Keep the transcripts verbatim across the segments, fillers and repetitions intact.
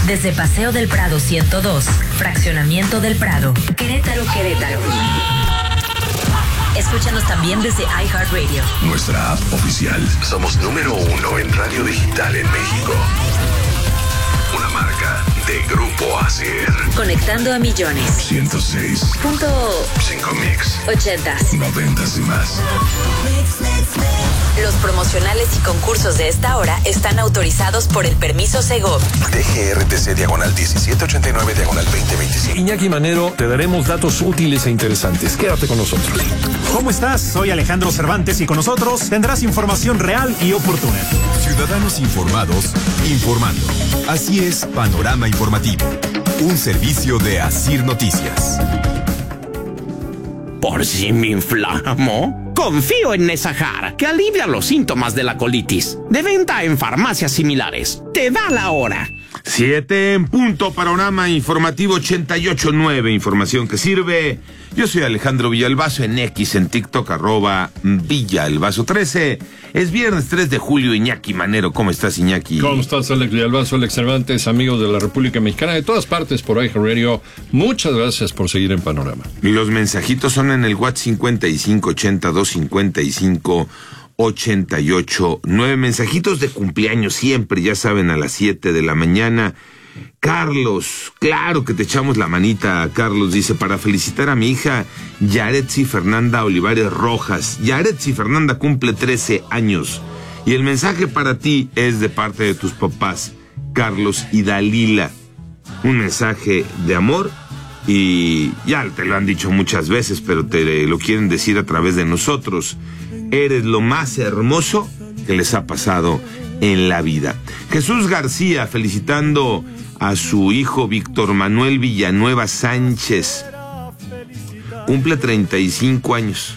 Desde Paseo del Prado ciento dos, Fraccionamiento del Prado, Querétaro, Querétaro. Escúchanos también desde iHeartRadio. Nuestra app oficial. Somos número uno en radio digital en México. Una marca de Grupo Acer. Conectando a millones. ciento seis Punto cinco mix. ochentas. Noventas y más. Los promocionales y concursos de esta hora están autorizados por el permiso Segov. D G R T C diagonal diecisiete ochenta y nueve diagonal veinte veinticinco. Iñaki Manero, te daremos datos útiles e interesantes. Quédate con nosotros. ¿Cómo estás? Soy Alejandro Cervantes y con nosotros tendrás información real y oportuna. Ciudadanos informados, informando. Así es, Panorama Informativo. Un servicio de Asir Noticias. ¿Por si me inflamo? Confío en Nesahar, que alivia los síntomas de la colitis. De venta en farmacias similares. Te da la hora. Siete en punto, Panorama Informativo ochenta y ocho punto nueve, información que sirve. Yo soy Alejandro Villalbazo, en X, en TikTok, arroba Villalbazo trece. Es viernes tres de julio, Iñaki Manero. ¿Cómo estás, Iñaki? ¿Cómo estás, Alex Villalbazo, Alex Cervantes, amigos de la República Mexicana, de todas partes por iHeartRadio? Muchas gracias por seguir en Panorama. Y los mensajitos son en el WhatsApp cincuenta y cinco ochenta y dos cincuenta y cinco ochenta y ocho nueve. Mensajitos de cumpleaños siempre, ya saben, a las siete de la mañana. Carlos, claro que te echamos la manita. Carlos dice, para felicitar a mi hija Yaretsi Fernanda Olivares Rojas. Yaretsi Fernanda cumple trece años. Y el mensaje para ti es de parte de tus papás, Carlos y Dalila. Un mensaje de amor, y ya te lo han dicho muchas veces, pero te lo quieren decir a través de nosotros. Eres lo más hermoso que les ha pasado en la vida. Jesús García felicitando a su hijo Víctor Manuel Villanueva Sánchez. Cumple treinta y cinco años.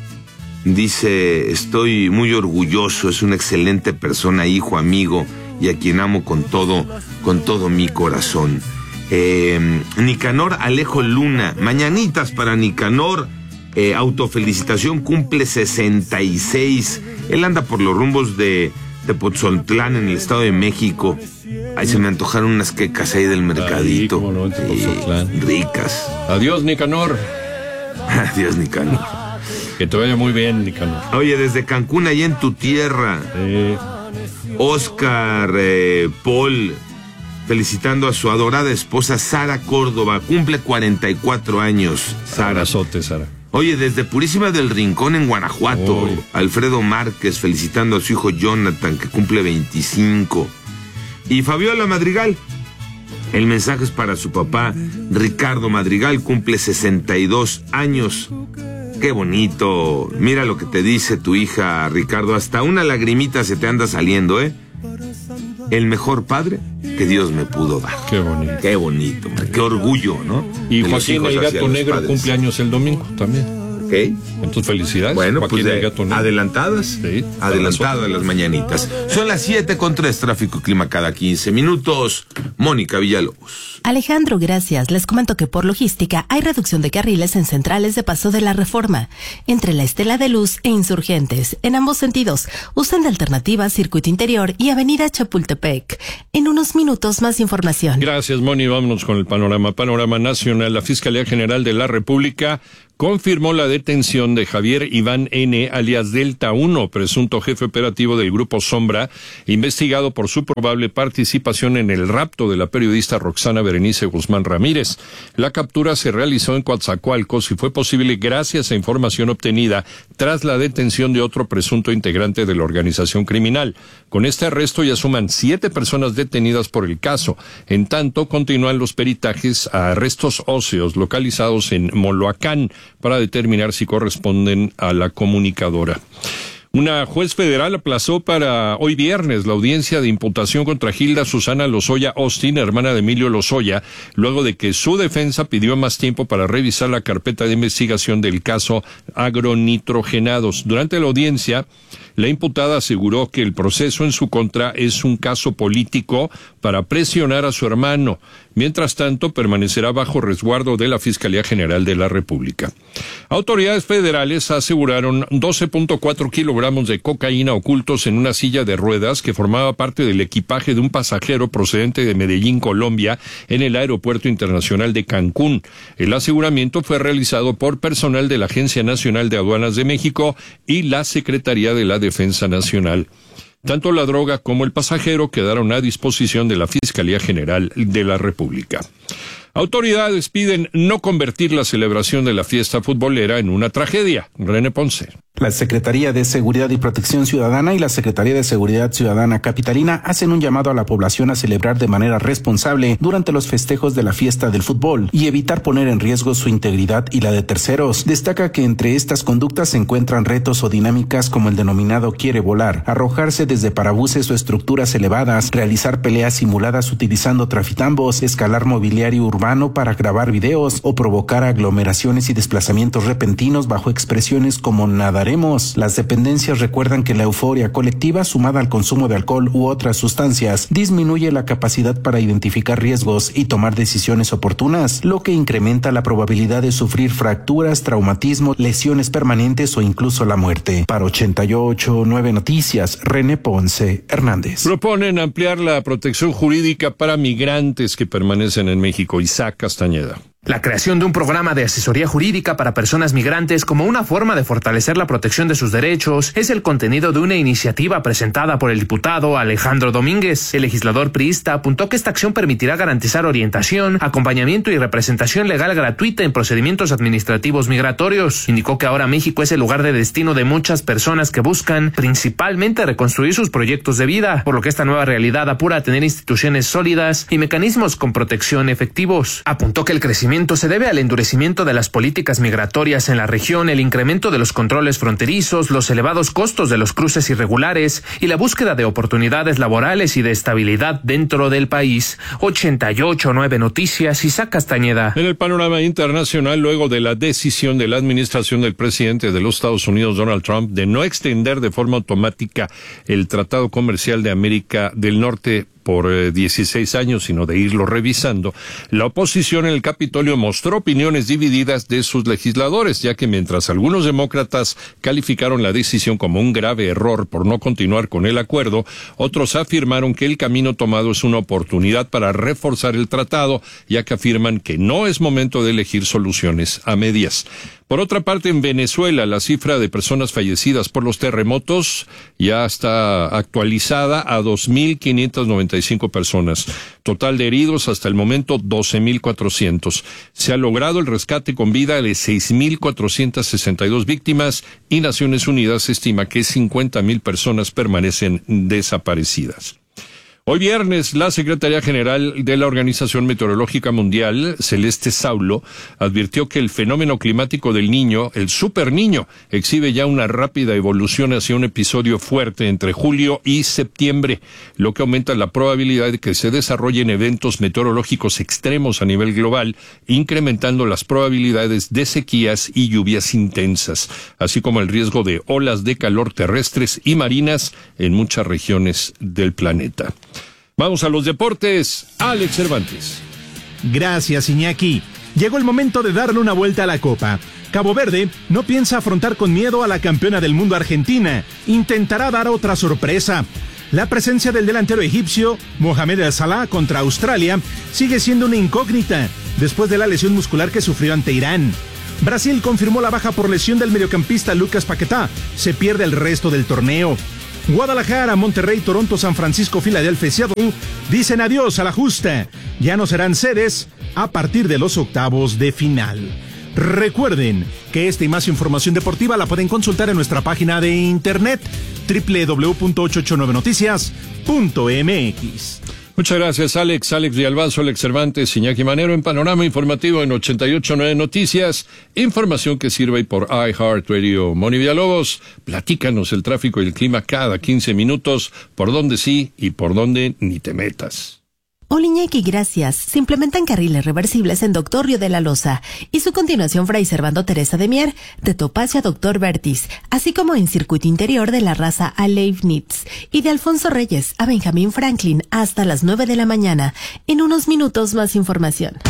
Dice, estoy muy orgulloso, es una excelente persona, hijo, amigo, y a quien amo con todo, con todo mi corazón. Eh, Nicanor Alejo Luna, mañanitas para Nicanor. Eh, autofelicitación, cumple sesenta y seis. Él anda por los rumbos de Tepoztlán, en el Estado de México. Ahí se me antojaron unas quecas ahí del mercadito. Ahí, cómo no, en Tepoztlán. Sí, ricas. Adiós, Nicanor. Adiós, Nicanor. Que te vaya muy bien, Nicanor. Oye, desde Cancún, allá en tu tierra, eh. Oscar eh, Paul, felicitando a su adorada esposa Sara Córdoba. Cumple cuarenta y cuatro años, Sara. Abrazote, Sara. Oye, desde Purísima del Rincón, en Guanajuato, Oy. Alfredo Márquez felicitando a su hijo Jonathan, que cumple veinticinco. Y Fabiola Madrigal, el mensaje es para su papá, Ricardo Madrigal, cumple sesenta y dos años. Qué bonito. Mira lo que te dice tu hija, Ricardo. Hasta una lagrimita se te anda saliendo, ¿eh? El mejor padre que Dios me pudo dar. Qué bonito. Qué bonito, hombre. Qué orgullo, ¿no? Y Joaquín el Gato Negro cumpleaños el domingo también. Ok. Entonces, felicidades. Bueno, Joaquín pues el Gato Negro. adelantadas. Sí. Adelantadas las mañanitas. Son las siete con tres, tráfico y clima cada quince minutos. Mónica Villalobos. Alejandro, gracias. Les comento que por logística hay reducción de carriles en centrales de Paso de la Reforma, entre la Estela de Luz e Insurgentes. En ambos sentidos, usan de alternativa Circuito Interior y Avenida Chapultepec. En unos minutos, más información. Gracias, Moni. Vámonos con el panorama. Panorama nacional. La Fiscalía General de la República confirmó la detención de Javier Iván N., alias Delta uno, presunto jefe operativo del Grupo Sombra, investigado por su probable participación en el rapto de la periodista Roxana Berenice Guzmán Ramírez. La captura se realizó en Coatzacoalcos y fue posible gracias a información obtenida tras la detención de otro presunto integrante de la organización criminal. Con este arresto ya suman siete personas detenidas por el caso. En tanto, continúan los peritajes a restos óseos localizados en Moloacán para determinar si corresponden a la comunicadora. Una juez federal aplazó para hoy viernes la audiencia de imputación contra Hilda Susana Lozoya Austin, hermana de Emilio Lozoya, luego de que su defensa pidió más tiempo para revisar la carpeta de investigación del caso agronitrogenados. Durante la audiencia, la imputada aseguró que el proceso en su contra es un caso político para presionar a su hermano. Mientras tanto, permanecerá bajo resguardo de la Fiscalía General de la República. Autoridades federales aseguraron doce punto cuatro kilogramos kilogramos de cocaína ocultos en una silla de ruedas que formaba parte del equipaje de un pasajero procedente de Medellín, Colombia, en el Aeropuerto Internacional de Cancún. El aseguramiento fue realizado por personal de la Agencia Nacional de Aduanas de México y la Secretaría de la Defensa Nacional. Tanto la droga como el pasajero quedaron a disposición de la Fiscalía General de la República. Autoridades piden no convertir la celebración de la fiesta futbolera en una tragedia. René Ponce. La Secretaría de Seguridad y Protección Ciudadana y la Secretaría de Seguridad Ciudadana Capitalina hacen un llamado a la población a celebrar de manera responsable durante los festejos de la fiesta del fútbol y evitar poner en riesgo su integridad y la de terceros. Destaca que entre estas conductas se encuentran retos o dinámicas como el denominado quiere volar, arrojarse desde parabuses o estructuras elevadas, realizar peleas simuladas utilizando trafitambos, escalar mobiliario urbano para grabar videos o provocar aglomeraciones y desplazamientos repentinos bajo expresiones como nadar. Las dependencias recuerdan que la euforia colectiva sumada al consumo de alcohol u otras sustancias disminuye la capacidad para identificar riesgos y tomar decisiones oportunas, lo que incrementa la probabilidad de sufrir fracturas, traumatismos, lesiones permanentes o incluso la muerte. Para ochenta y ocho punto nueve Noticias, René Ponce Hernández. Proponen ampliar la protección jurídica para migrantes que permanecen en México. Isaac Castañeda. La creación de un programa de asesoría jurídica para personas migrantes como una forma de fortalecer la protección de sus derechos es el contenido de una iniciativa presentada por el diputado Alejandro Domínguez. El legislador priista apuntó que esta acción permitirá garantizar orientación, acompañamiento y representación legal gratuita en procedimientos administrativos migratorios. Indicó que ahora México es el lugar de destino de muchas personas que buscan principalmente reconstruir sus proyectos de vida, por lo que esta nueva realidad apura a tener instituciones sólidas y mecanismos con protección efectivos. Apuntó que el crecimiento se debe al endurecimiento de las políticas migratorias en la región, el incremento de los controles fronterizos, los elevados costos de los cruces irregulares y la búsqueda de oportunidades laborales y de estabilidad dentro del país. ochenta y ocho punto nueve Noticias, Isaac Castañeda. En el panorama internacional, luego de la decisión de la administración del presidente de los Estados Unidos, Donald Trump, de no extender de forma automática el Tratado Comercial de América del Norte por eh, dieciséis años, sino de irlo revisando, la oposición en el Capitolio mostró opiniones divididas de sus legisladores, ya que mientras algunos demócratas calificaron la decisión como un grave error por no continuar con el acuerdo, otros afirmaron que el camino tomado es una oportunidad para reforzar el tratado, ya que afirman que no es momento de elegir soluciones a medias. Por otra parte, en Venezuela, la cifra de personas fallecidas por los terremotos ya está actualizada a dos mil quinientas noventa y cinco personas. Total de heridos hasta el momento doce mil cuatrocientos. Se ha logrado el rescate con vida de seis mil cuatrocientas sesenta y dos víctimas y Naciones Unidas estima que cincuenta mil personas permanecen desaparecidas. Hoy viernes, la Secretaría General de la Organización Meteorológica Mundial, Celeste Saulo, advirtió que el fenómeno climático del Niño, el Super Niño, exhibe ya una rápida evolución hacia un episodio fuerte entre julio y septiembre, lo que aumenta la probabilidad de que se desarrollen eventos meteorológicos extremos a nivel global, incrementando las probabilidades de sequías y lluvias intensas, así como el riesgo de olas de calor terrestres y marinas en muchas regiones del planeta. Vamos a los deportes. Alex Cervantes. Gracias, Iñaki. Llegó el momento de darle una vuelta a la Copa. Cabo Verde no piensa afrontar con miedo a la campeona del mundo Argentina. Intentará dar otra sorpresa. La presencia del delantero egipcio Mohamed Salah contra Australia sigue siendo una incógnita después de la lesión muscular que sufrió ante Irán. Brasil confirmó la baja por lesión del mediocampista Lucas Paquetá. Se pierde el resto del torneo. Guadalajara, Monterrey, Toronto, San Francisco, Filadelfia y Seattle dicen adiós a la justa. Ya no serán sedes a partir de los octavos de final. Recuerden que esta y más información deportiva la pueden consultar en nuestra página de internet doble u doble u doble u punto ochocientos ochenta y nueve noticias punto m x. Muchas gracias, Alex. Alex Villalbazo, Alex Cervantes, Iñaki Manero en Panorama Informativo en ochenta y ocho punto nueve Noticias. Información que sirve por iHeartRadio. Moni Villalobos, platícanos el tráfico y el clima cada quince minutos, por donde sí y por donde ni te metas. Hola Iñaki, gracias. Se implementan carriles reversibles en Doctor Río de la Loza y su continuación Fray Servando Teresa de Mier, de Topacio a Doctor Vertis, así como en circuito interior de la raza a Leibniz y de Alfonso Reyes a Benjamín Franklin hasta las nueve de la mañana. En unos minutos más información.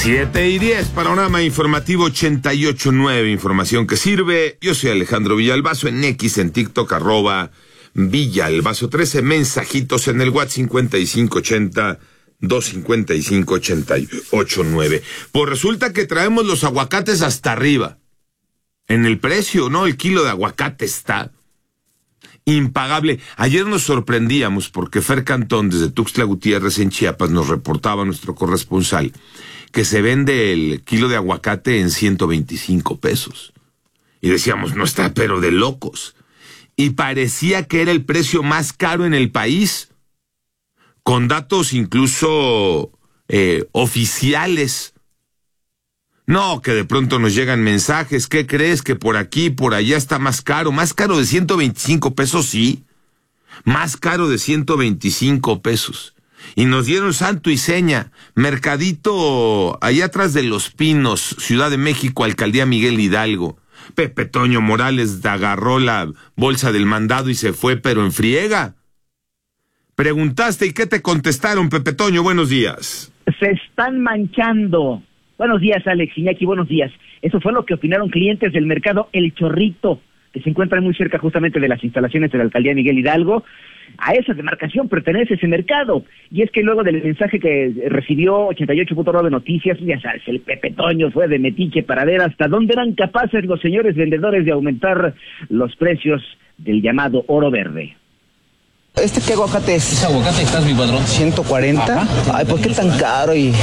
Siete y diez, panorama informativo ochenta y ocho nueve, información que sirve. Yo soy Alejandro Villalbazo, en X, en TikTok, arroba Villalbazo trece, mensajitos en el WhatsApp cincuenta y cinco ochenta, doscientos cincuenta y cinco, ochenta y ocho nueve. Pues resulta que traemos los aguacates hasta arriba. En el precio, ¿no? El kilo de aguacate está impagable. Ayer nos sorprendíamos porque Fer Cantón, desde Tuxtla Gutiérrez, en Chiapas, nos reportaba nuestro corresponsal que se vende el kilo de aguacate en ciento veinticinco pesos. Y decíamos, no está, pero de locos. Y parecía que era el precio más caro en el país, con datos incluso eh, oficiales. No, que de pronto nos llegan mensajes, ¿qué crees? Que por aquí, por allá está más caro. Más caro de ciento veinticinco pesos, sí. Más caro de ciento veinticinco pesos. Y nos dieron santo y seña. Mercadito allá atrás de Los Pinos, Ciudad de México, Alcaldía Miguel Hidalgo. Pepe Toño Morales agarró la bolsa del mandado y se fue, pero en friega. Preguntaste, ¿y qué te contestaron, Pepe Toño? Buenos días. Se están manchando. Buenos días, Alex, Iñaki, buenos días. Eso fue lo que opinaron clientes del mercado El Chorrito, que se encuentra muy cerca justamente de las instalaciones de la Alcaldía Miguel Hidalgo. A esa demarcación pertenece ese mercado. Y es que luego del mensaje que recibió ochenta y ocho punto nueve Noticias, ya sabes, el Pepe Toño fue de metiche para ver hasta dónde eran capaces los señores vendedores de aumentar los precios del llamado oro verde. ¿Este qué aguacate es? ¿Ese aguacate estás, mi padrón? ¿ciento cuarenta? Ajá. Ay, ¿por qué tan caro? Y...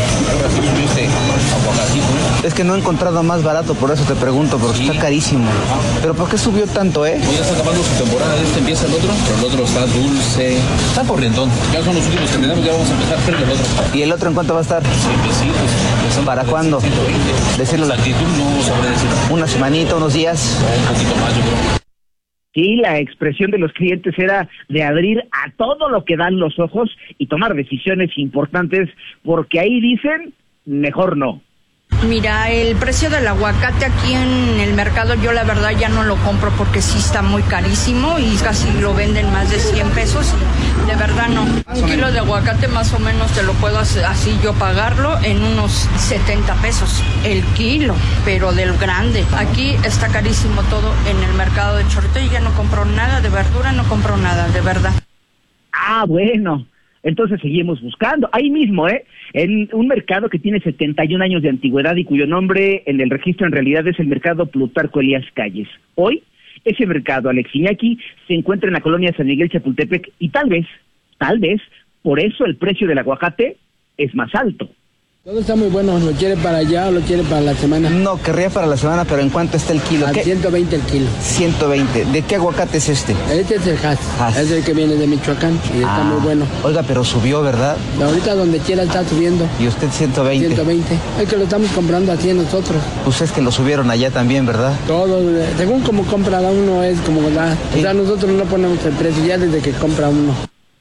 Es que no he encontrado más barato, por eso te pregunto, porque sí. Está carísimo. ¿Pero por qué subió tanto, eh? Pues ya está acabando su temporada, este empieza el otro, pero el otro está dulce, está corrientón. Ya son los últimos que tenemos, ya vamos a empezar, pero el otro. ¿Y el otro en cuánto va a estar? Sí, pues sí, pues, ¿para cuándo? ciento veinte. Decirlo. La actitud no sabré decir. Una semanita, unos días. Un poquito más, yo creo. Sí, la expresión de los clientes era de abrir a todo lo que dan los ojos y tomar decisiones importantes, porque ahí dicen, mejor no. Mira, el precio del aguacate aquí en el mercado, yo la verdad ya no lo compro porque sí está muy carísimo y casi lo venden más de cien pesos. De verdad no. Un kilo de aguacate más o menos te lo puedo hacer, así yo pagarlo en unos setenta pesos el kilo, pero del grande. Aquí está carísimo todo en el mercado de Chorrito y ya no compro nada de verdura, no compro nada, de verdad. Ah, bueno. Entonces seguimos buscando, ahí mismo, ¿eh? En un mercado que tiene setenta y un años de antigüedad y cuyo nombre en el registro en realidad es el mercado Plutarco Elías Calles. Hoy, ese mercado, Alex Iñaki, se encuentra en la colonia San Miguel Chapultepec y tal vez, tal vez, por eso el precio del aguacate es más alto. Todo está muy bueno, ¿lo quiere para allá o lo quiere para la semana? No, querría para la semana, pero ¿en cuánto está el kilo? A ¿Qué? ciento veinte el kilo. ciento veinte. ¿De qué aguacate es este? Este es el Hass. Hass. Es el que viene de Michoacán y está ah, muy bueno. Oiga, pero subió, ¿verdad? Ahorita donde quiera está subiendo. ¿Y usted ciento veinte? ciento veinte. Es que lo estamos comprando así nosotros. Pues es que lo subieron allá también, ¿verdad? Todo, según como compra uno es como da. O sea, nosotros no ponemos el precio ya desde que compra uno.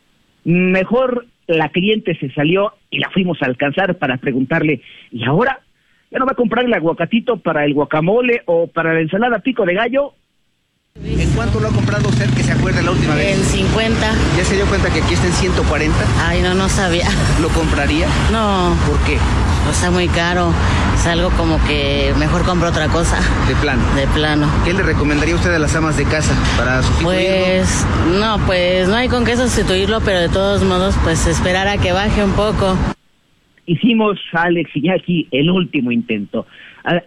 Mejor la cliente se salió y la fuimos a alcanzar para preguntarle, ¿y ahora? ¿Ya no va a comprar el aguacatito para el guacamole o para la ensalada pico de gallo? ¿En cuánto lo ha comprado usted, que se acuerde la última vez? En cincuenta. ¿Ya se dio cuenta que aquí está en ciento cuarenta? Ay, no, no sabía. ¿Lo compraría? No. ¿Por qué? Está muy caro. Es algo como que mejor compro otra cosa. ¿De plano? De plano. ¿Qué le recomendaría usted a las amas de casa para sustituirlo? Pues, no, pues no hay con qué sustituirlo, pero de todos modos, pues esperar a que baje un poco. Hicimos, Alex Iñaki, el último intento.